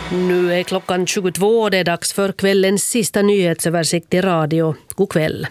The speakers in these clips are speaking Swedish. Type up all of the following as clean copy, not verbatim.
Nu är klockan 22 och det är dags för kvällens sista nyhetsöversikt i radio. God kväll.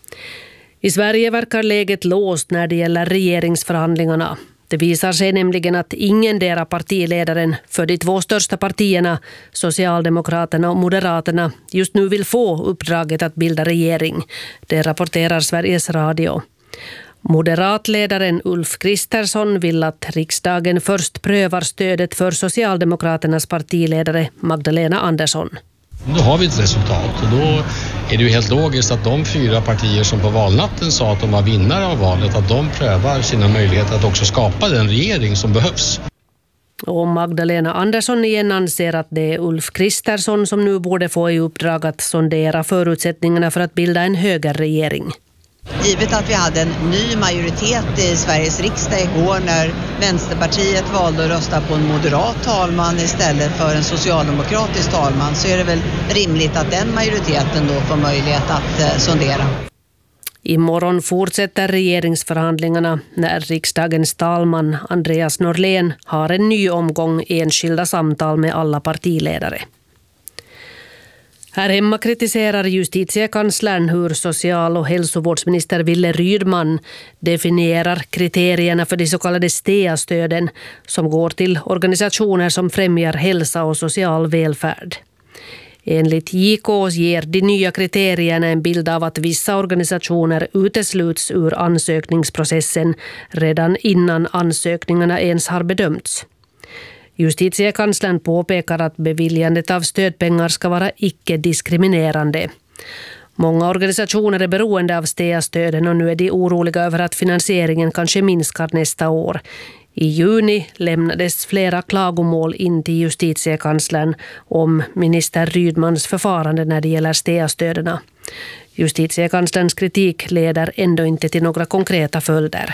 I Sverige verkar läget låst när det gäller regeringsförhandlingarna. Det visar sig nämligen att ingendera partiledaren för de två största partierna, Socialdemokraterna och Moderaterna, just nu vill få uppdraget att bilda regering. Det rapporterar Sveriges Radio. Moderatledaren Ulf Kristersson vill att riksdagen först prövar stödet för Socialdemokraternas partiledare Magdalena Andersson. Då har vi ett resultat och då är det ju helt logiskt att de 4 partier som på valnatten sa att de var vinnare av valet, att de prövar sina möjligheter att också skapa den regering som behövs. Och Magdalena Andersson igen anser att det är Ulf Kristersson som nu borde få i uppdrag att sondera förutsättningarna för att bilda en högerregering. Givet att vi hade en ny majoritet i Sveriges riksdag igår när Vänsterpartiet valde att rösta på en moderat talman istället för en socialdemokratisk talman, så är det väl rimligt att den majoriteten då får möjlighet att sondera. Imorgon fortsätter regeringsförhandlingarna när riksdagens talman Andreas Norlén har en ny omgång enskilda samtal med alla partiledare. Här hemma kritiserar justitiekanslern hur social- och hälsovårdsminister Wille Rydman definierar kriterierna för de så kallade STEA-stöden som går till organisationer som främjar hälsa och social välfärd. Enligt JK ger de nya kriterierna en bild av att vissa organisationer utesluts ur ansökningsprocessen redan innan ansökningarna ens har bedömts. Justitiekanslern påpekar att beviljandet av stödpengar ska vara icke-diskriminerande. Många organisationer är beroende av STEA-stöden och nu är de oroliga över att finansieringen kanske minskar nästa år. I juni lämnades flera klagomål in till justitiekanslern om minister Rydmans förfarande när det gäller STEA-stöderna. Justitiekanslerns kritik leder ändå inte till några konkreta följder.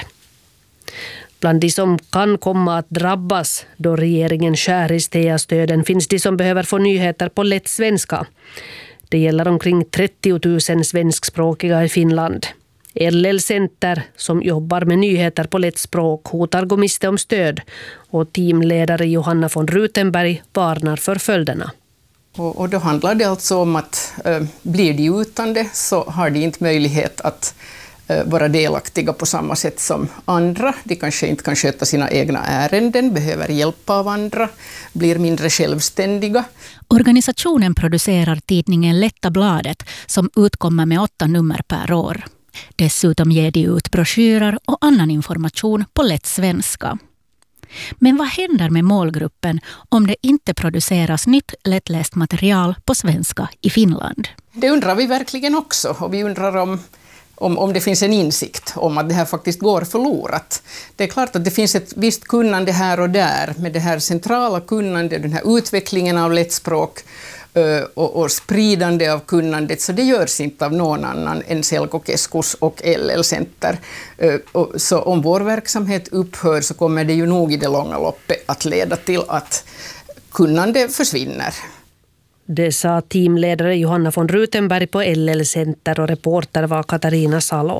Bland de som kan komma att drabbas då regeringen skär i STEA-stöden finns de som behöver få nyheter på lätt svenska. Det gäller omkring 30 000 svenskspråkiga i Finland. LL Center, som jobbar med nyheter på lätt språk, hotar gå miste om stöd och teamledare Johanna von Rutenberg varnar för följderna. Och då handlar det alltså om att blir de utan det så har de inte möjlighet att vara delaktiga på samma sätt som andra. De kanske inte kan sköta sina egna ärenden, behöver hjälp av andra, blir mindre självständiga. Organisationen producerar tidningen Lätta bladet som utkommer med 8 nummer per år. Dessutom ger de ut broschyrer och annan information på lätt svenska. Men vad händer med målgruppen om det inte produceras nytt lättläst material på svenska i Finland? Det undrar vi verkligen också, och vi undrar om det finns en insikt om att det här faktiskt går förlorat. Det är klart att det finns ett visst kunnande här och där, med det här centrala kunnandet, den här utvecklingen av lättspråk och spridande av kunnandet, så det görs inte av någon annan än Selkokeskus och LL Center. Så om vår verksamhet upphör så kommer det ju nog i det långa loppet att leda till att kunnande försvinner. Det sa teamledare Johanna von Rutenberg på LL Center och reporter var Katarina Salo.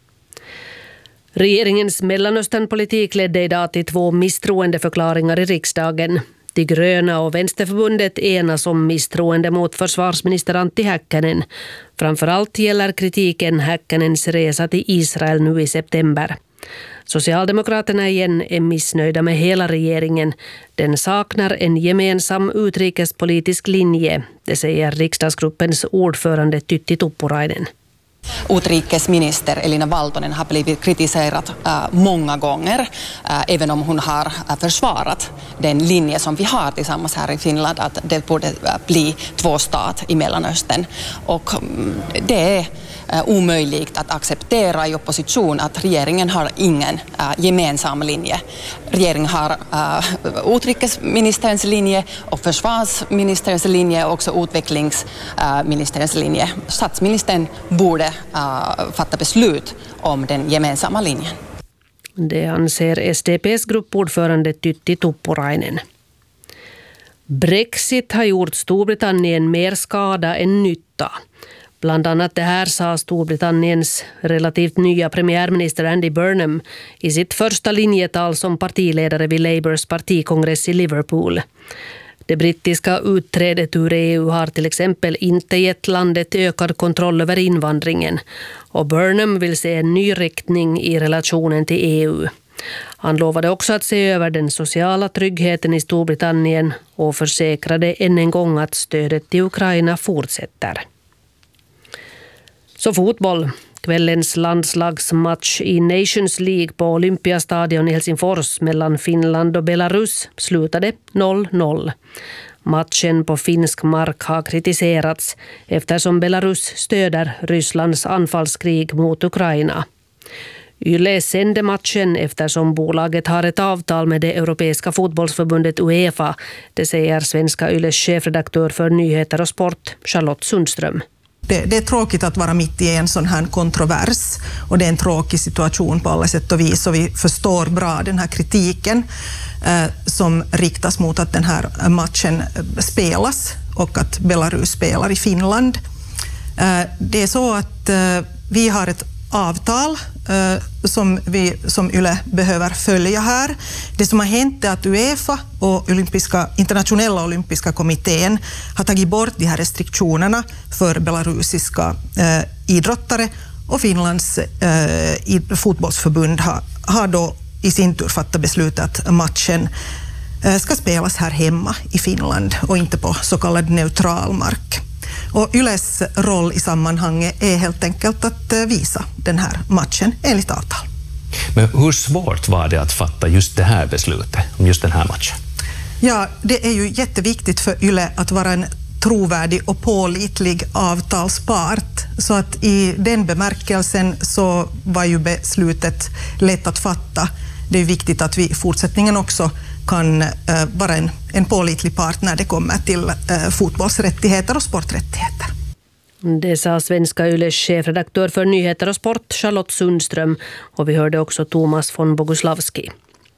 Regeringens Mellanösternpolitik ledde idag till 2 misstroendeförklaringar i riksdagen. De gröna och Vänsterförbundet enas om misstroende mot försvarsminister Antti Häkkänen. Framförallt gäller kritiken Häkkänens resa till Israel nu i september. Socialdemokraterna igen är missnöjda med hela regeringen. Den saknar en gemensam utrikespolitisk linje, det säger riksdagsgruppens ordförande Tytti Tuppurainen. Utrikesminister Elina Valtonen har blivit kritiserad många gånger, även om hon har försvarat den linje som vi har tillsammans här i Finland, att det borde bli 2 stater i Mellanöstern. Och det är omöjligt att acceptera i opposition att regeringen har ingen gemensam linje. Regeringen har utrikesministerns linje och försvarsministerns linje och också utvecklingsministerns linje. Statsministern borde fatta beslut om den gemensamma linjen. Det anser SDP:s gruppordförande Tytti Tuppurainen. Brexit har gjort Storbritannien mer skada än nytta. Bland annat det här sa Storbritanniens relativt nya premiärminister Andy Burnham i sitt första linjetal som partiledare vid Labours partikongress i Liverpool. Det brittiska utträdet ur EU har till exempel inte gett landet ökad kontroll över invandringen, och Burnham vill se en ny riktning i relationen till EU. Han lovade också att se över den sociala tryggheten i Storbritannien och försäkrade än en gång att stödet till Ukraina fortsätter. Så fotboll. Kvällens landslagsmatch i Nations League på Olympiastadion i Helsingfors mellan Finland och Belarus slutade 0-0. Matchen på finsk mark har kritiserats eftersom Belarus stöder Rysslands anfallskrig mot Ukraina. Yle sände matchen eftersom bolaget har ett avtal med det europeiska fotbollsförbundet UEFA, det säger svenska Yles chefredaktör för nyheter och sport, Charlotte Sundström. Det är tråkigt att vara mitt i en sån här kontrovers, och det är en tråkig situation på alla sätt och vis, och vi förstår bra den här kritiken som riktas mot att den här matchen spelas och att Belarus spelar i Finland. Det är så att vi har ett avtal som Yle behöver följa här. Det som har hänt är att UEFA och internationella olympiska kommittén har tagit bort de här restriktionerna för belarusiska idrottare, och Finlands fotbollsförbund har då i sin tur fattat beslut att matchen ska spelas här hemma i Finland och inte på så kallad neutral mark. Och Yles roll i sammanhanget är helt enkelt att visa den här matchen enligt avtal. Men hur svårt var det att fatta just det här beslutet om just den här matchen? Ja, det är ju jätteviktigt för Yle att vara en trovärdig och pålitlig avtalspart. Så att i den bemärkelsen så var ju beslutet lätt att fatta. Det är viktigt att vi i fortsättningen också kan vara en pålitlig part när det kommer till fotbollsrättigheter och sporträttigheter. Det sa svenska Yles chefredaktör för nyheter och sport, Charlotte Sundström, och vi hörde också Thomas von Boguslavski.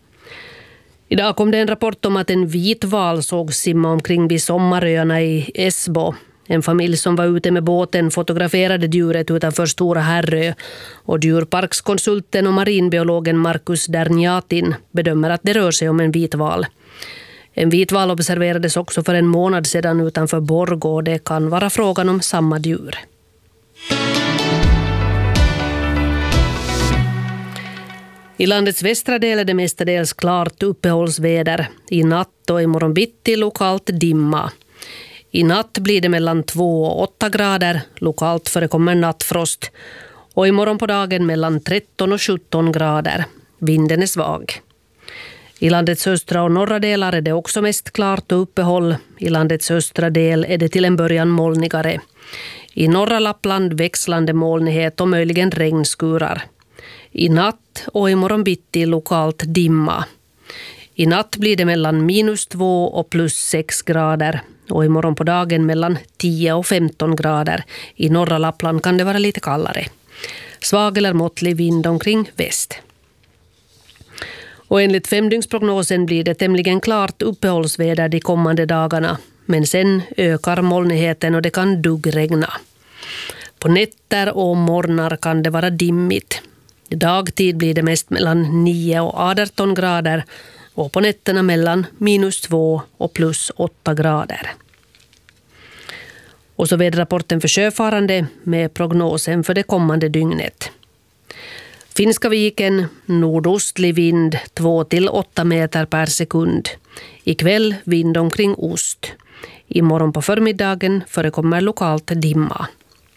Idag kom det en rapport om att en vit val såg simma omkring vid Sommaröarna i Esbo. En familj som var ute med båten fotograferade djuret utanför Stora Herrö, och djurparkskonsulten och marinbiologen Markus Derniatin bedömer att det rör sig om en vitval. En vitval observerades också för en månad sedan utanför Borgå, och det kan vara frågan om samma djur. I landets västra del är det mestadels klart uppehållsväder. I natt och imorgon bitti lokalt dimma. I natt blir det mellan 2 och 8 grader, lokalt förekommer nattfrost, och imorgon på dagen mellan 13 och 17 grader. Vinden är svag. I landets östra och norra delar är det också mest klart och uppehåll. I landets östra del är det till en början molnigare. I norra Lappland växlande molnighet och möjligen regnskurar. I natt och imorgon bitti lokalt dimma. I natt blir det mellan -2 och +6 grader, och imorgon på dagen mellan 10 och 15 grader. I norra Lappland kan det vara lite kallare. Svag eller måttlig vind omkring väst. Och enligt femdygnsprognosen blir det tämligen klart uppehållsväder de kommande dagarna, men sen ökar molnigheten och det kan duggregna. På nätter och morgnar kan det vara dimmigt. I dagtid blir det mest mellan 9 och 18 grader, och på nätterna mellan -2 och +8 grader. Och så väderrapporten för sjöfarande med prognosen för det kommande dygnet. Finska viken, nordostlig vind 2 till 8 meter per sekund. Ikväll vind omkring ost. Imorgon på förmiddagen förekommer lokalt dimma.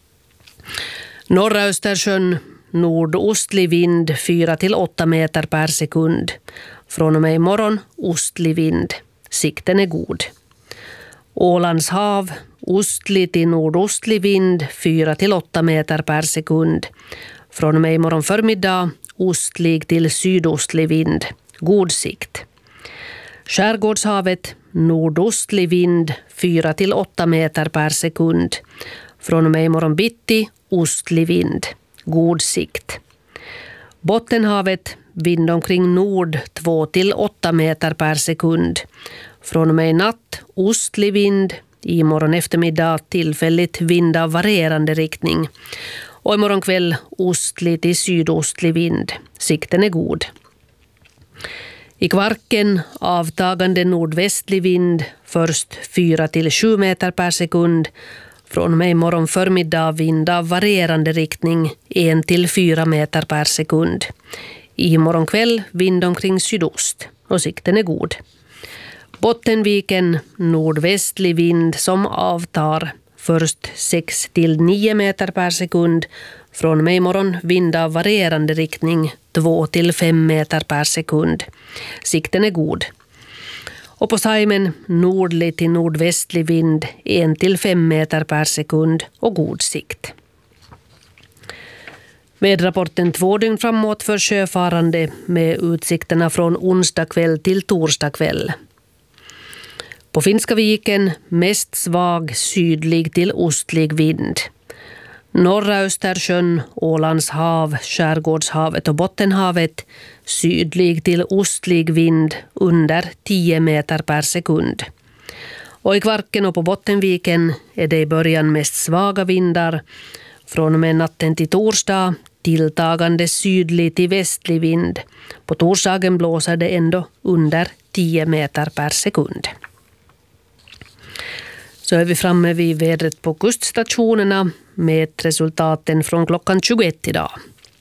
Norra Östersjön, nordostlig vind 4 till 8 meter per sekund. Från och med imorgon ostlig vind. Sikten är god. Ålands hav, ostlig till nordostlig vind 4 till 8 meter per sekund. Från och med imorgon förmiddag ostlig till sydostlig vind. God sikt. Skärgårdshavet, nordostlig vind 4 till 8 meter per sekund. Från och med imorgon bitti ostlig vind. God sikt. Bottenhavet, vind omkring nord 2 till 8 meter per sekund. Från och med natt ostlig vind. Imorgon eftermiddag tillfälligt vind av varierande riktning. Och imorgon kväll ostlig till sydostlig vind. Sikten är god. I Kvarken avtagande nordvästlig vind, först 4-7 meter per sekund. Från och med imorgon förmiddag vind av varierande riktning 1-4 meter per sekund. I morgon kväll vind omkring sydost och sikten är god. Bottenviken nordvästlig vind som avtar, först 6-9 meter per sekund. Från och med imorgon vind av varierande riktning 2-5 meter per sekund. Sikten är god. Och på Saimen nordlig till nordvästlig vind 1-5 meter per sekund och god sikt. Väderrapporten 2 dygn framåt för sjöfarande med utsikterna från onsdag kväll till torsdag kväll. På Finska viken mest svag sydlig till ostlig vind. Norra Östersjön, Ålands hav, Skärgårdshavet och Bottenhavet sydlig till ostlig vind under 10 meter per sekund. Och i Kvarken och på Bottenviken är det i början mest svaga vindar. Från och med natten till torsdag tilltagande sydlig till västlig vind. På torsdagen blåser det ändå under 10 meter per sekund. Så är vi framme vid vädret på kuststationerna med resultaten från klockan 21 idag.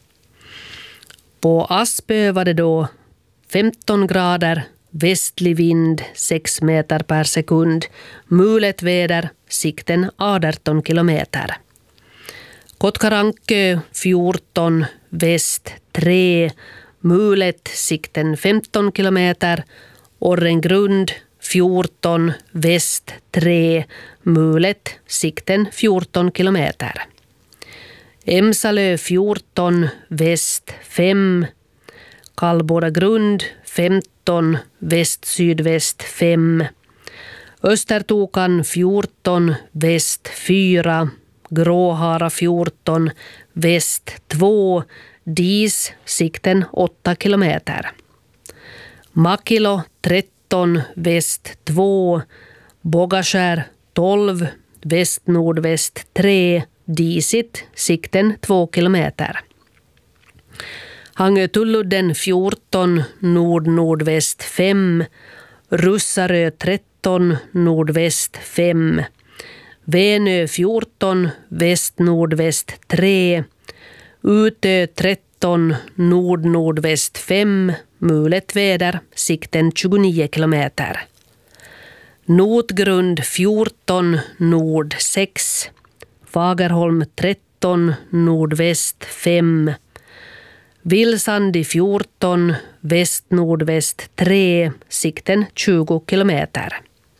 På Aspö var det då 15 grader, västlig vind 6 meter per sekund, mulet väder, sikten 18 kilometer. Kotkarankö 14, väst 3, mulet, sikten 15 kilometer, Orrengrund 14, väst 3, mulet, sikten 14 kilometer. Emsalö 14, väst 5, Kallbodagrund 15, väst-sydväst 5, Östertokan 14, väst 4, Gråhara 14, väst 2, Dis, sikten 8 kilometer. Makilo 13, väst 2, Bogaskär 12, väst-nordväst 3, Disit, sikten 2 kilometer. Hangö-Tulludden 14, nord-nordväst 5, Russarö 13, nordväst 5, Venö 14, väst-nordväst 3, Utö 13, nord-nordväst 5, mulet väder, sikten 29 kilometer. Notgrund 14, nord 6, Fagerholm 13, nordväst 5, Vilsandi 14, väst-nordväst 3, sikten 20 kilometer.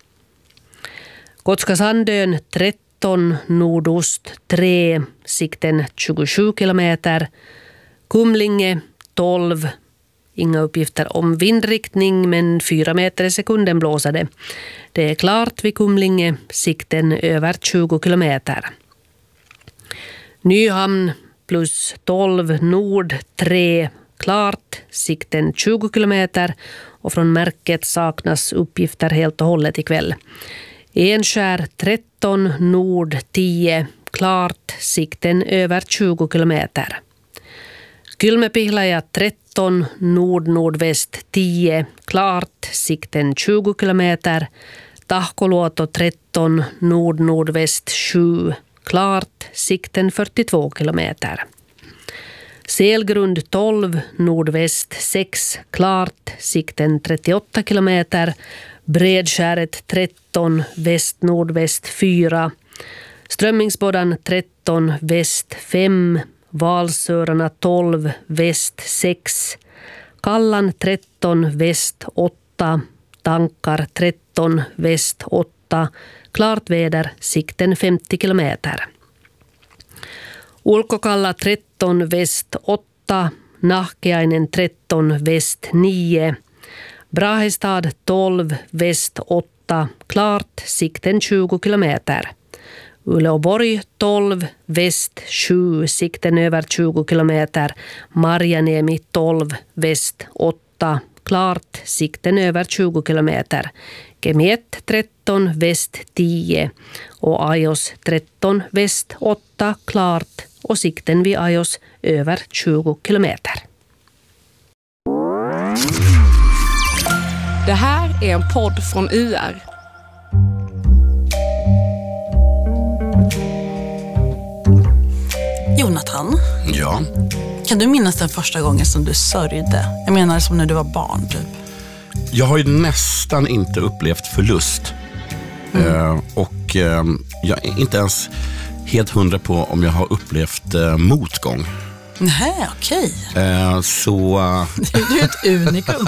Kotskasandön 13, nordost 3, sikten 27 kilometer. Kumlinge 12, inga uppgifter om vindriktning men 4 meter i sekunden blåser det. Det är klart vid Kumlinge, sikten över 20 kilometer. Nyhamn plus 12, nord 3, klart, sikten 20 kilometer och från märket saknas uppgifter helt och hållet ikväll. Enskär 13, nord 10, klart, sikten över 20 kilometer. Kylmäpihlaja 13, nord-nordväst 10, klart, sikten 20 kilometer. Tahkoluoto 13, nord-nordväst 7, klart, sikten 42 kilometer. Selgrund 12, nordväst 6, klart, sikten 38 kilometer. Bredskäret 13, väst-nordväst 4, Strömmingsbodan 13, väst 5, Valsörarna 12, väst 6, Kallan 13, väst 8, Tankar 13, väst 8, klart väder, sikten 50 kilometer. Ulkokalla 13, väst 8, Nahkeainen 13, väst 9, Brahestad 12, väst 8, klart, sikten 20 kilometer. Uleåborg 12, väst 7, sikten över 20 kilometer. Marjaniemi 12, väst 8, klart, sikten över 20 kilometer. Kemiet 13, väst 10 och Ajos 13, väst 8, klart och sikten vid Ajos över 20 kilometer. Det här är en podd från UR. Jonathan? Ja? Kan du minnas den första gången som du sörjde? Jag menar som när du var barn, typ. Jag har ju nästan inte upplevt förlust. Och jag är inte ens helt 100 på om jag har upplevt motgång. Nej, okej. Så... Du är ett unikum.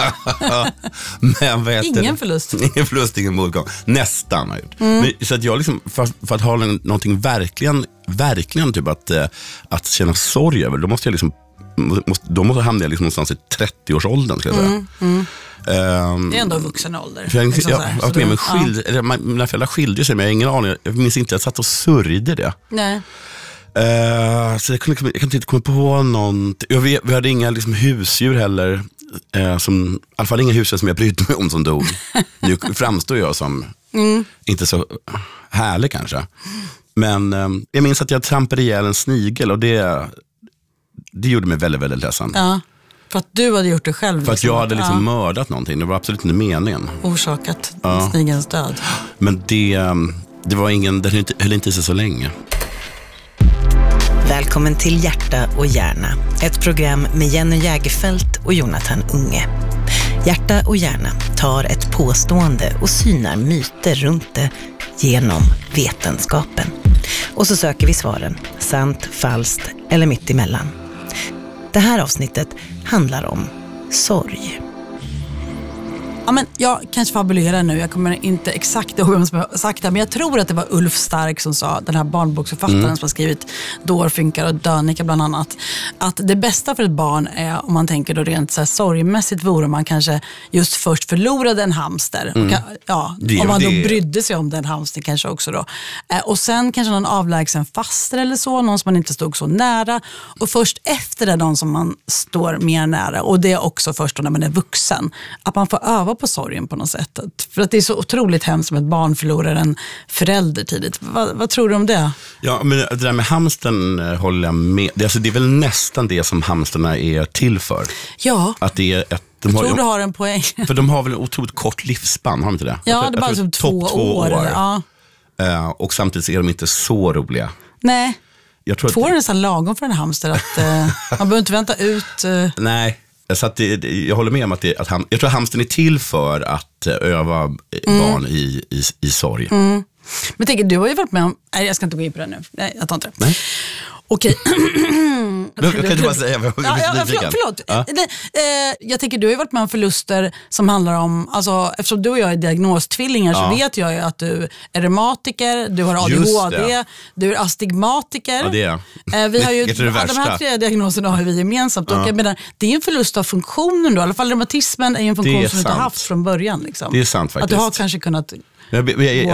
Men ingen förlust. Ingen förlust, ingen motgång. Nästan. Men, så att jag liksom, för att ha någonting verkligen typ att känna sorg över, då måste jag liksom då måste jag hamna liksom någonstans i 30-årsåldern, ska jag säga. Det är ändå vuxen ålder. Jag har varit med mig mina föräldrar skilde sig, men jag har ingen aning. Jag minns inte, jag satt och sörjde det. Nej. Så jag kan inte komma på något. Vi hade inga liksom husdjur heller, i alla fall inga husdjur som jag brydde mig om som dog. Nu framstår jag som inte så härlig kanske. Men jag minns att jag trampade ihjäl en snigel, och det gjorde mig väldigt, väldigt ledsen. Ja, för att du hade gjort det själv. För att jag hade liksom mördat någonting. Det var absolut inte meningen. Orsakat snigelns död. Men det höll inte i sig så länge. Välkommen till Hjärta och hjärna. Ett program med Jenny Jägerfelt och Jonathan Unge. Hjärta och hjärna tar ett påstående och synar myter runt det genom vetenskapen. Och så söker vi svaren, sant, falskt eller mitt emellan. Det här avsnittet handlar om sorg. Ja, men jag kanske fabulerar nu. Jag kommer inte exakt ihåg vem som har sagt det, men jag tror att det var Ulf Stark som sa, den här barnboksförfattaren som har skrivit Dårfinkar och Dönika bland annat, att det bästa för ett barn är, om man tänker då rent så här sorgmässigt, vore man kanske just först förlorade en hamster. Om man då brydde sig om den hamster kanske också då. Och sen kanske någon avlägsen faster eller så, någon som man inte stod så nära. Och först efter det någon som man står mer nära. Och det är också först då när man är vuxen. Att man får öva på sorgen på något sätt. För att det är så otroligt hemskt som ett barn förlorar en förälder tidigt. Vad tror du om det? Ja, men det där med hamsten håller jag med. Det är väl nästan det som hamsterna är till för. Ja. Att det är jag tror du har en poäng. För de har väl en otroligt kort livsspann, har de inte det? Ja, det är bara som 2 år. Ja. Och samtidigt är de inte så roliga. Nej. Jag tror 2 år är nästan lagom för en hamster. Att, man behöver inte vänta ut. Nej. Så att jag håller med om att jag tror att hamstern är till för att öva barn i sorg. Men tänker, du har ju varit med om... Nej, jag ska inte gå in på det nu. Nej, jag tar inte det. Nej. Okej. Jag kan inte bara säga. Förlåt. Ja. Jag tänker, du har ju varit med om förluster som handlar om... Alltså, eftersom du och jag är diagnostvillingar så vet jag ju att du är reumatiker, du har ADHD, du är astigmatiker. Ja, det är. Vi har ju, de här 3 diagnoserna har vi gemensamt. Och jag menar, det är en förlust av funktionen då. I alla fall reumatismen är ju en funktion som du inte har haft från början. Liksom. Det är sant faktiskt. Att du har kanske kunnat... Jag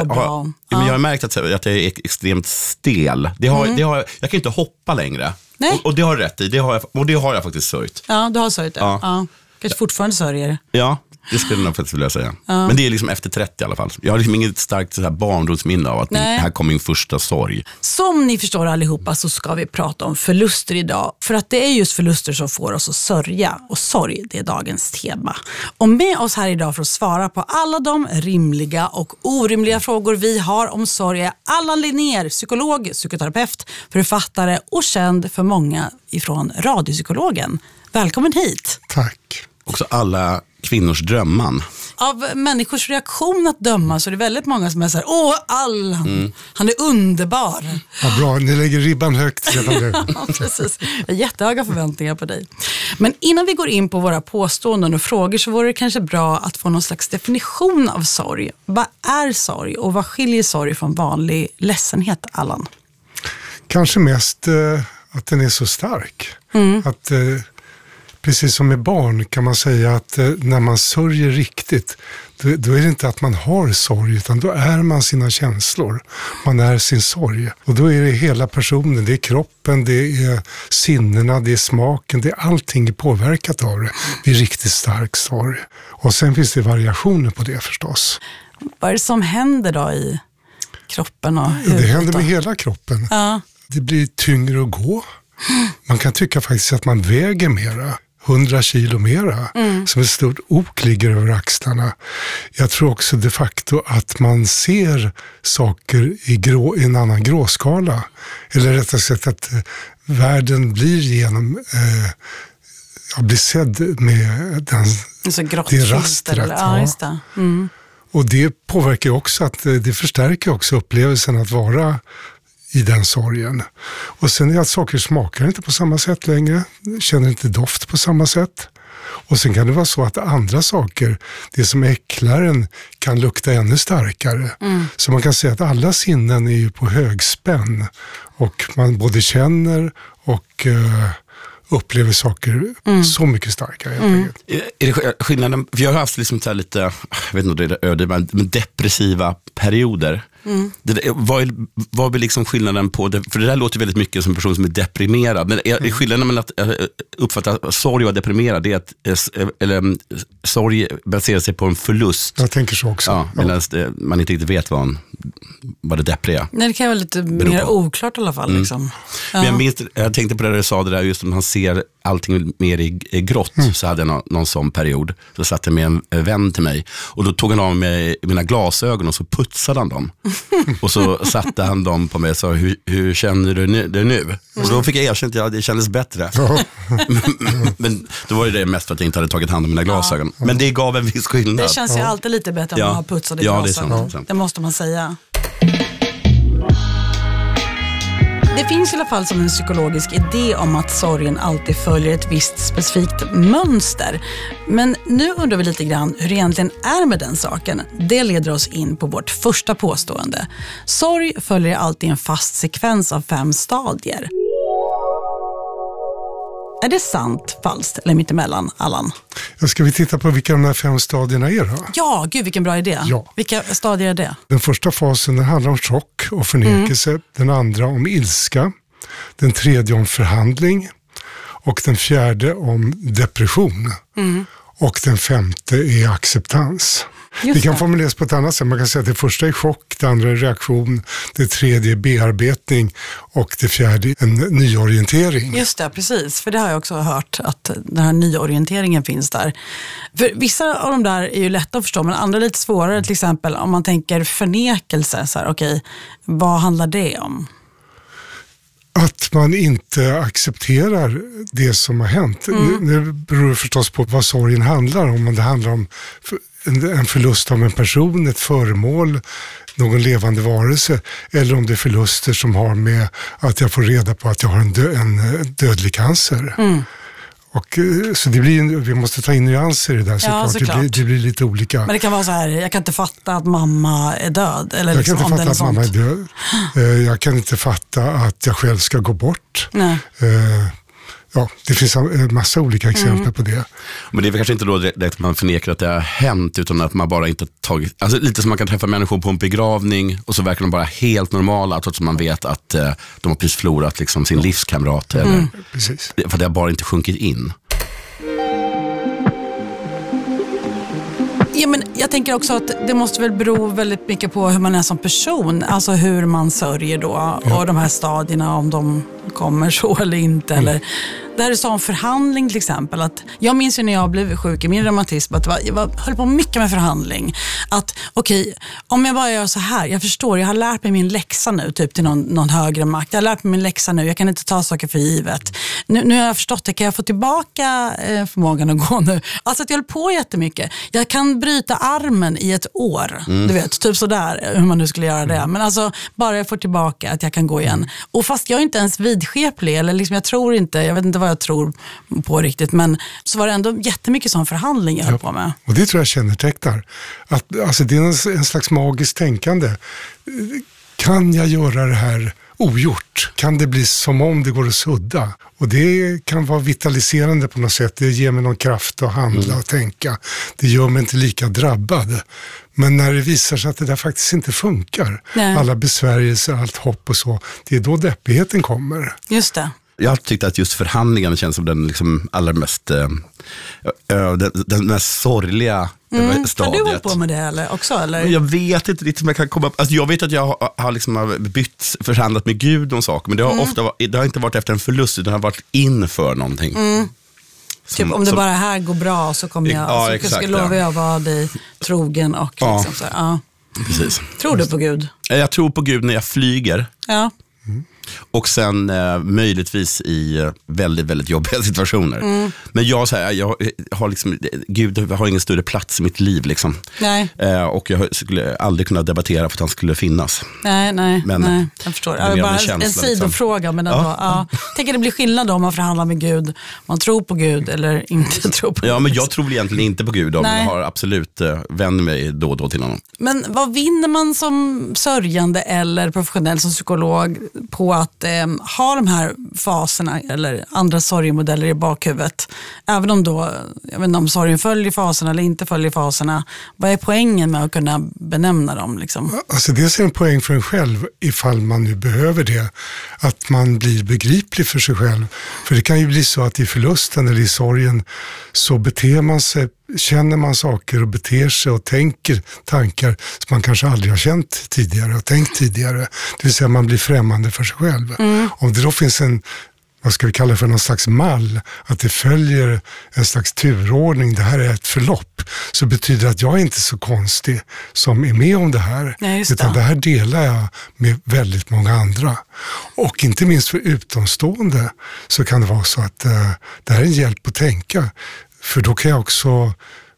har märkt att jag är extremt stel. Jag kan inte hoppa längre. Och det har rätt i. Det har jag faktiskt sörjt. Ja, du har sörjt det. Ja. Kanske fortfarande sörjer. Ja, det skulle jag faktiskt vilja säga. Men det är liksom efter 30 i alla fall. Jag har liksom inget starkt så här barndomsminne av att här kom min första sorg. Som ni förstår allihopa så ska vi prata om förluster idag. För att det är just förluster som får oss att sörja. Och sorg, det är dagens tema. Och med oss här idag för att svara på alla de rimliga och orimliga frågor vi har om sorg är Allan Linnér, psykolog, psykoterapeut, författare och känd för många ifrån Radiopsykologen. Välkommen hit. Tack. Också alla kvinnors drömman. Av människors reaktion att döma så är det väldigt många som är så här: Allan, han är underbar. Ja, bra, ni lägger ribban högt redan nu. Ja, precis. Jag har jättehöga förväntningar på dig. Men innan vi går in på våra påståenden och frågor så vore det kanske bra att få någon slags definition av sorg. Vad är sorg och vad skiljer sorg från vanlig ledsenhet, Allan? Kanske mest att den är så stark. Att... Precis som med barn kan man säga att när man sörjer riktigt, då är det inte att man har sorg, utan då är man sina känslor. Man är sin sorg. Och då är det hela personen, det är kroppen, det är sinnena, det är smaken, det är allting är påverkat av det. Det är riktigt stark sorg. Och sen finns det variationer på det förstås. Vad är det som händer då i kroppen och huvudet? Det händer med hela kroppen. Ja. Det blir tyngre att gå. Man kan tycka faktiskt att man väger mera. 100 kilo mera, som ett stort ok ligger över axlarna. Jag tror också de facto att man ser saker i en annan gråskala. Eller rättare sagt att världen blir sedd med det rastret. Ja, just det. Och det påverkar också det förstärker också upplevelsen att vara i den sorgen. Och sen är att saker smakar inte på samma sätt längre, känner inte doft på samma sätt. Och sen kan det vara så att andra saker, det som äcklar en, kan lukta ännu starkare. Så man kan säga att alla sinnen är ju på högspänn och man både känner och upplever saker så mycket starkare. Är det skillnaden? Vi har haft liksom så här lite, jag vet inte, men depressiva perioder. Vad är liksom skillnaden på det? För det där låter väldigt mycket som en person som är deprimerad. Men är skillnaden mellan att uppfatta sorg och deprimerad, det är att sorg baserar sig på en förlust? Jag tänker så också. Ja, medan man inte riktigt vet vad det depriga är. Nej, det kan vara lite mer oklart i alla fall. Liksom. Ja. Men jag tänkte på det du sa, det där just om han ser allting mer i grått, så hade jag någon sån period. Så satt jag med en vän till mig och då tog han av mig mina glasögon och så putsade han dem. Och så satte han dem på mig och sa, hur känner du det nu? Och då fick jag erkänt att det kändes bättre. Men då var det mest för att jag inte hade tagit hand om mina glasögon. Men det gav en viss skillnad. Det känns ju alltid lite bättre om man har putsade glasögon. Det måste man säga. Det finns i alla fall som en psykologisk idé om att sorgen alltid följer ett visst specifikt mönster. Men nu undrar vi lite grann hur det egentligen är med den saken. Det leder oss in på vårt första påstående. Sorg följer alltid en fast sekvens av 5 stadier. Är det sant, falskt eller mittemellan, Allan? Ska vi titta på vilka de här 5 stadierna är då? Ja, gud vilken bra idé. Ja. Vilka stadier är det? Den första fasen handlar om chock och förnekelse. Den andra om ilska. Den tredje om förhandling. Och den fjärde om depression. Och den femte är acceptans. Det kan formuleras på ett annat sätt. Man kan säga att det första är chock, det andra är reaktion, det tredje är bearbetning och det fjärde är en nyorientering. Just det, precis. För det har jag också hört att den här nyorienteringen finns där. För vissa av de där är ju lätta att förstå, men andra är lite svårare. Till exempel om man tänker förnekelse, så här, okej, vad handlar det om? Att man inte accepterar det som har hänt. Nu beror det förstås på vad sorgen handlar om. Om det handlar om en förlust av en person, ett föremål, någon levande varelse, eller om det är förluster som har med att jag får reda på att jag har en dödlig cancer. Och, så det blir, vi måste ta in nyanser i det där såklart. Såklart. Det blir lite olika. Men det kan vara så här, jag kan inte fatta att mamma är död. Eller jag liksom, kan inte fatta att mamma är död. Jag kan inte fatta att jag själv ska gå bort. Nej. Ja, det finns en massa olika exempel på det. Men det är väl kanske inte då direkt att man förnekar att det har hänt, utan att man bara inte tagit, alltså lite som man kan träffa människor på en begravning och så verkar de bara helt normala, trots att man vet att de har precis förlorat liksom sin livskamrat. Eller, precis. För det har bara inte sjunkit in. Ja, men jag tänker också att det måste väl bero väldigt mycket på hur man är som person. Alltså hur man sörjer då. Ja. Och de här stadierna, om de kommer så eller inte. Eller, det här är så en förhandling till exempel. Att jag minns ju när jag blev sjuk i min reumatism att jag höll på mycket med förhandling. Att okej, om jag bara gör så här. Jag förstår, jag har lärt mig min läxa nu. Typ till någon högre makt. Jag har lärt mig min läxa nu. Jag kan inte ta saker för givet. Nu har jag förstått det. Kan jag få tillbaka förmågan att gå nu? Alltså att jag höll på jättemycket. Jag kan bryta armen i ett år. Du vet, typ sådär. Hur man nu skulle göra det. Men alltså, bara jag får tillbaka att jag kan gå igen. Och fast jag är inte ens vidskeplig. Eller liksom, jag vet inte vad jag tror på riktigt. Men så var det ändå jättemycket sån förhandling jag höll på med. Och det tror jag kännetecknar. Att, alltså, det är en slags magiskt tänkande. Kan jag göra det här ogjort? Kan det bli som om det går att sudda? Och det kan vara vitaliserande på något sätt. Det ger mig någon kraft att handla och tänka. Det gör mig inte lika drabbad. Men när det visar sig att det där faktiskt inte funkar. Nej. Alla besvärjelser, allt hopp och så. Det är då deppigheten kommer. Just det. Jag tyckte att just förhandlingen känns som den liksom allra mest den mest sorgliga stadiet. Har du hållit på med det eller också? Eller? Jag vet inte riktigt om jag kan komma. Alltså jag vet att jag har liksom förhandlat med Gud om saker, men det har ofta det har inte varit efter en förlust, utan det har varit inför någonting. Typ om det bara här går bra så kommer jag, så ska lova jag vara dig trogen och liksom så. Ja. Precis. Tror du på Gud? Jag tror på Gud när jag flyger. Ja. Och sen möjligtvis i väldigt, väldigt jobbiga situationer. Men jag har liksom, Gud har ingen större plats i mitt liv liksom. Nej. Och jag skulle aldrig kunna debattera för att han skulle finnas. Nej, jag förstår. Det bara en sidofråga, liksom. Men ändå, tänker det blir skillnad om man förhandlar med Gud, man tror på Gud eller inte tror på Gud. Ja, men jag tror väl egentligen inte på Gud, men jag har absolut vänt mig då och då till honom. Men vad vinner man som sörjande eller professionell som psykolog på att ha de här faserna eller andra sorgemodeller i bakhuvudet? Även om då, jag vet inte om sorgen följer faserna eller inte följer faserna. Vad är poängen med att kunna benämna dem? Liksom? Alltså det är en poäng för en själv ifall man nu behöver det. Att man blir begriplig för sig själv. För det kan ju bli så att i förlusten eller i sorgen så beter man sig, känner man saker och beter sig och tänker tankar som man kanske aldrig har känt tidigare och tänkt tidigare. Det vill säga man blir främmande för sig själv. Om det då finns en, vad ska vi kalla det för, någon slags mall, att det följer en slags turordning, det här är ett förlopp, så betyder det att jag är inte så konstig som är med om det här. Nej, utan det här delar jag med väldigt många andra. Och inte minst för utomstående så kan det vara så att det här är en hjälp att tänka. För då kan jag också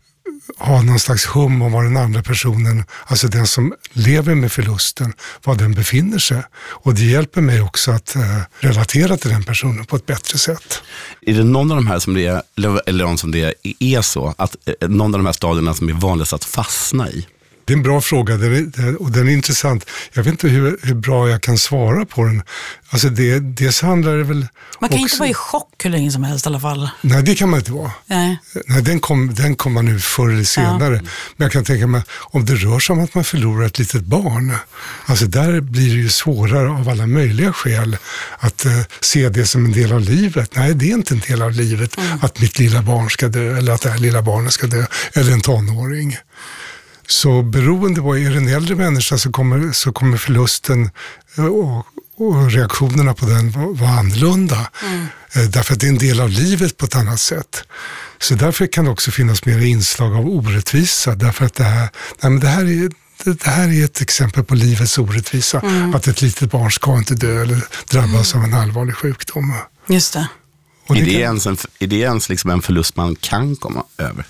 ha någon slags hum om var den andra personen, alltså den som lever med förlusten, var den befinner sig. Och det hjälper mig också att relatera till den personen på ett bättre sätt. Är det någon av de här som det är, eller någon som det är så, att någon av de här stadierna som är vanligast att fastna i? Det är en bra fråga och den är intressant. Jag vet inte hur bra jag kan svara på den. Alltså det handlar det väl man kan också, inte vara i chock hur länge som helst i alla fall. Nej, det kan man inte vara. Nej, den kommer man nu förr eller senare. Ja. Men jag kan tänka mig, om det rör sig om att man förlorar ett litet barn. Alltså där blir det ju svårare av alla möjliga skäl att se det som en del av livet. Nej, det är inte en del av livet att mitt lilla barn ska dö eller att det här lilla barnet ska dö. Eller en tonåring. Så beroende på, är det en äldre människa så kommer förlusten och reaktionerna på den vara annorlunda. Därför att det är en del av livet på ett annat sätt. Så därför kan det också finnas mer inslag av orättvisa. Därför att det här är ett exempel på livets orättvisa. Att ett litet barn ska inte dö eller drabbas av en allvarlig sjukdom. Just det. Och är det ens liksom en förlust man kan komma över?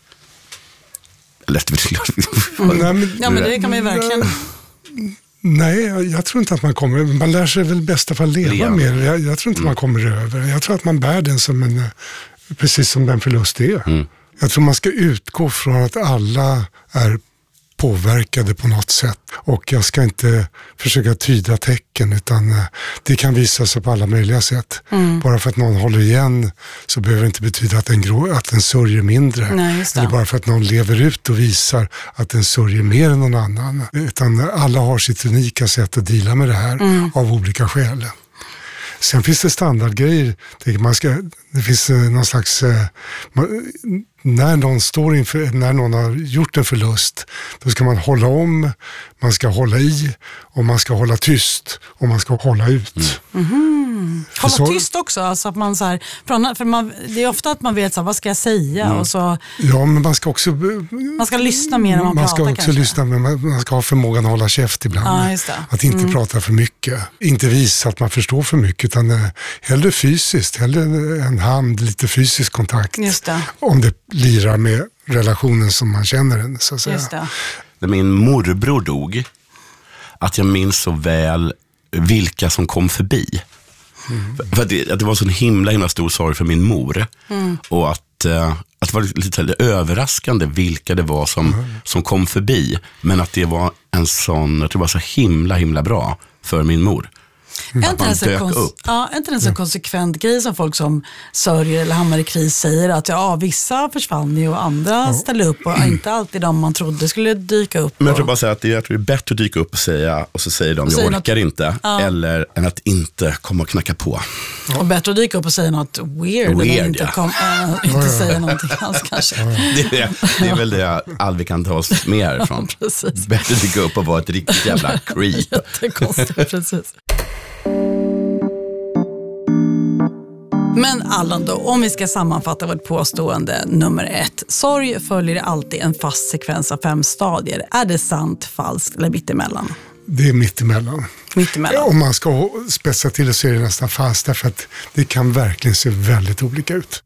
Ja, men det kan man ju verkligen. Nej, jag tror inte att man kommer. Man lär sig väl i bästa fall leva med det. Jag tror inte man kommer över. Jag tror att man bär den som precis som den förlust är. Jag tror man ska utgå från att alla är påverkade på något sätt. Och jag ska inte försöka tyda tecken, utan det kan visa sig på alla möjliga sätt. Bara för att någon håller igen så behöver det inte betyda att den sörjer mindre. Nej, eller bara för att någon lever ut och visar att den sörjer mer än någon annan. Utan alla har sitt unika sätt att dela med det här av olika skäl. Sen finns det standardgrejer. Det finns någon slags... När någon har gjort en förlust, då ska man hålla om, man ska hålla i och man ska hålla tyst och man ska hålla ut. Hålla tyst också, alltså att man så här, för det är ofta att man vet så här, vad ska jag säga och så. Ja, men man ska också man ska lyssna mer när man pratar. Man ska också lyssna, men man ska ha förmågan att hålla käft ibland. Just det. Att inte prata för mycket. Inte visa att man förstår för mycket, utan hellre fysiskt, hellre en hand, lite fysisk kontakt. Just det. Om det lirar med relationen som man känner den, så att säga. Just det. När min morbror dog, att jag minns så väl vilka som kom förbi. För att det var så en himla stor sorg för min mor. Och att det var lite överraskande vilka det var som kom förbi. Men att det var en sån, jag tror det var så himla bra för min mor. Är inte en så konsekvent grej som folk som sörjer eller hamnar i kris säger, att vissa försvann ju och andra ställde upp och inte alltid de man trodde skulle dyka upp. Men jag tror bara säga att jag tror det är bättre att dyka upp och så säger de jag orkar inte, eller än att inte komma och knacka på. Och bättre att dyka upp och säga något weird än inte säga någonting alls kanske. Det är väl det all vi kan ta oss med härifrån. Bättre att dyka upp och vara ett riktigt jävla creep. Jättekonstigt, precis. Men Allan då, om vi ska sammanfatta vårt påstående nummer 1. Sorg följer alltid en fast sekvens av 5 stadier. Är det sant, falskt eller mittemellan? Det är mittemellan. Mittemellan. Om man ska spetsa till det så är det nästan falskt, därför att det kan verkligen se väldigt olika ut.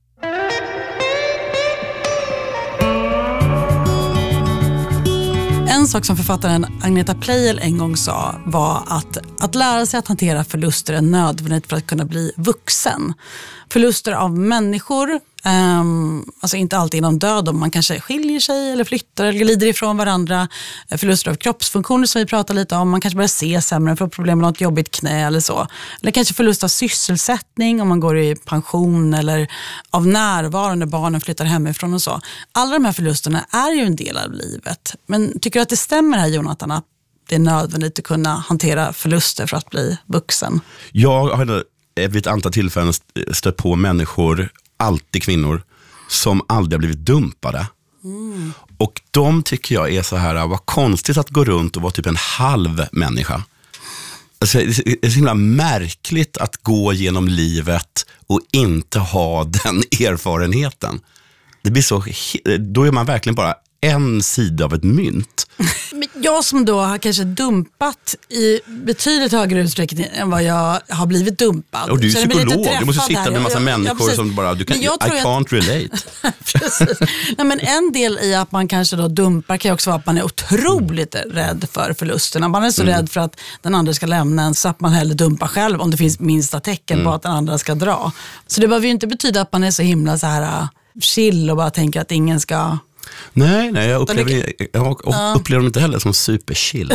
En sak som författaren Agneta Pleijel en gång sa var att lära sig att hantera förluster är nödvändigt för att kunna bli vuxen. Förluster av människor, alltså inte alltid inom död, om man kanske skiljer sig eller flyttar eller glider ifrån varandra. Förluster av kroppsfunktioner som vi pratar lite om, man kanske börjar se sämre, får problem med något jobbigt knä eller så. Eller kanske förlust av sysselsättning om man går i pension, eller av närvaro när barnen flyttar hemifrån och så. Alla de här förlusterna är ju en del av livet. Men tycker du att det stämmer här, Jonathan, att det är nödvändigt att kunna hantera förluster för att bli vuxen? Jag har vid ett antal tillfällen stött på människor, alltid kvinnor, som aldrig har blivit dumpade. Och de tycker jag är så här, vad konstigt att gå runt och vara typ en halv människa. Alltså, det är så himla märkligt att gå genom livet och inte ha den erfarenheten. Det blir så, då är man verkligen bara en sida av ett mynt. Men jag som då har kanske dumpat i betydligt högre utsträckning än vad jag har blivit dumpad. Och du är psykolog, du måste sitta med en massa människor som bara, I can't relate. Precis. Nej, men en del i att man kanske då dumpar kan ju också vara att man är otroligt rädd för förlusterna. Man är så rädd för att den andra ska lämna en, så att man hellre dumpar själv om det finns minsta tecken på att den andra ska dra. Så det behöver ju inte betyda att man är så himla så här chill och bara tänker att ingen ska... Nej, jag upplever dem inte heller som superchill.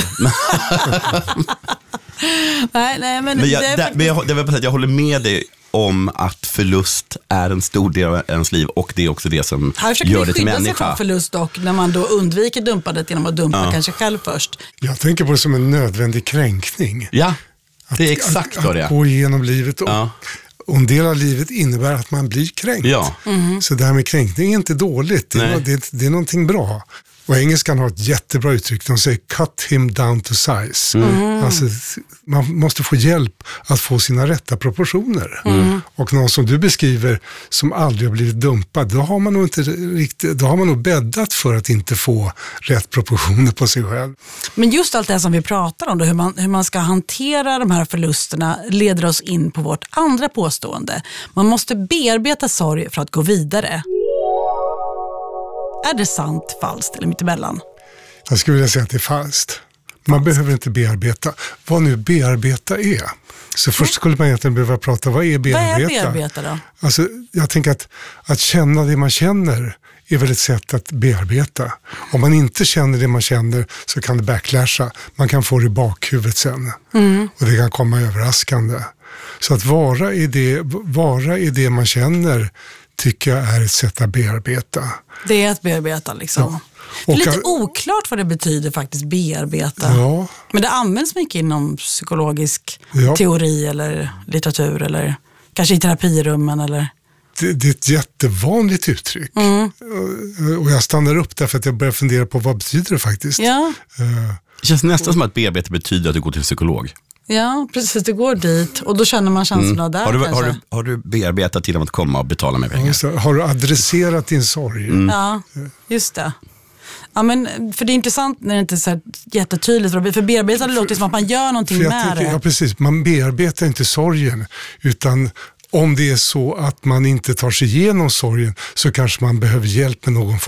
Jag håller med dig om att förlust är en stor del av ens liv, och det är också det som gör det till människa. Sig från förlust, och när man då undviker dumpandet genom att dumpa kanske själv först. Jag tänker på det som en nödvändig kränkning. Ja, det är exakt vad det är. Att gå igenom livet och en del av livet innebär att man blir kränkt. Ja. Så det här med kränkning är inte dåligt. Det är någonting bra. Och engelskan har ett jättebra uttryck. De säger cut him down to size. Alltså, man måste få hjälp att få sina rätta proportioner. Och någon som du beskriver som aldrig har blivit dumpad, då har man nog inte riktigt, då har man nog bäddat för att inte få rätt proportioner på sig själv. Men just allt det som vi pratar om då, hur man ska hantera de här förlusterna, leder oss in på vårt andra påstående. Man måste bearbeta sorg för att gå vidare. Är det sant, falskt eller mittemellan? Jag skulle vilja säga att det är falskt. Man behöver inte bearbeta. Vad nu bearbeta är. Så först skulle man egentligen behöva prata, vad är bearbeta? Vad är bearbeta då? Alltså, jag tänker att känna det man känner är väl ett sätt att bearbeta. Om man inte känner det man känner så kan det backlasha. Man kan få det i bakhuvudet sen. Och det kan komma överraskande. Så att vara i det man känner tycker jag är ett sätt att bearbeta. Det är att bearbeta liksom. Ja. Det är lite oklart vad det betyder faktiskt, bearbeta. Ja. Men det används mycket inom psykologisk teori eller litteratur, eller kanske i terapirummen eller... Det är ett jättevanligt uttryck. Och jag stannar upp där för att jag börjar fundera på vad betyder det faktiskt. Ja. Det känns nästan som att bearbeta betyder att du går till psykolog. Ja, precis. Du går dit och då känner man känslorna där. Har du bearbetat till att komma och betala med pengar? Ja, har du adresserat din sorg? Ja, just det. Ja, men för det är intressant när det inte är så här jättetydligt. För bearbetade låter som att man gör någonting med det. Ja, precis. Man bearbetar inte sorgen, utan om det är så att man inte tar sig igenom sorgen så kanske man behöver hjälp med någon form